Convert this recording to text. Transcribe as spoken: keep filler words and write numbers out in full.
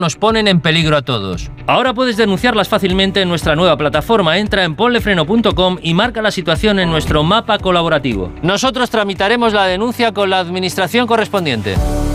nos ponen en peligro a todos. Ahora puedes denunciarlas fácilmente en nuestra nueva plataforma. Entra en ponlefreno punto com y marca la situación en nuestro mapa colaborativo. Nosotros tramitaremos la denuncia con la administración correspondiente.